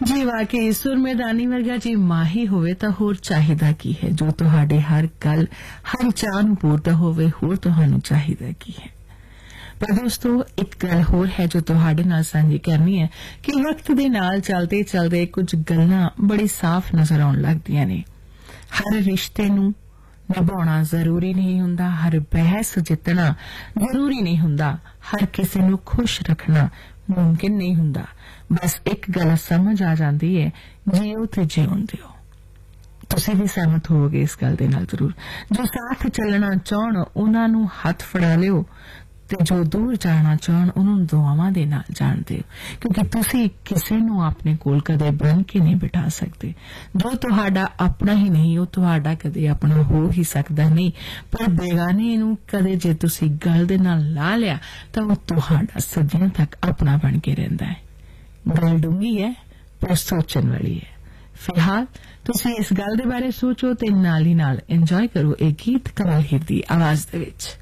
जी वाकई सुर मैदानी वर्गा जी माही होवे तां होर चाहिदा की है। जो तुहाडे हर गल हर चाह नूं पूरदा होवे, होर तुहानूं चाहिदा की है। पर दोस्तों एक गल होर है जो तुहाडे नाल सांझी करनी है कि वक्त दे नाल चलदे चलदे कुछ गल्लां बड़ी साफ नजर आउण लगदियां ने। हर रिश्ते नूं निभाउणा जरूरी नहीं हुंदा, हर बहस जितना जरूरी नहीं हुंदा, हर किसी नूं खुश रखना मुमकिन नहीं हुंदा। बस एक गल समझ आ जाती है, जियो ते जीउण दिओ। तुसीं भी सहमत होवोगे इस गल दे नाल जरूर। जो साथ चलना चाहण उन्हां नूं हथ फड़ा लिओ ते जो दूर जाना चाहण उन्हां दुआवां दे नाल जाण दिओ, क्योंकि तुसीं किसी नूं अपने कोल कदे बन के नहीं बिठा सकते। जो तुहाडा अपना ही नहीं वो तुहाडा कदे अपना हो ही सकदा नहीं, पर बेगाने नूं कदे जे तुसीं गल दे नाल ला लिया तां वो तुहाडा सदियां तक अपना बन के रहिंदा है। गल डूंगी है पर सोचण वाली है। फिलहाल तुसीं इस गल दे बारे सोचो ते नाल ही नाल इंजॉय करो एक गीत कमल हीर दी आवाज दे विच।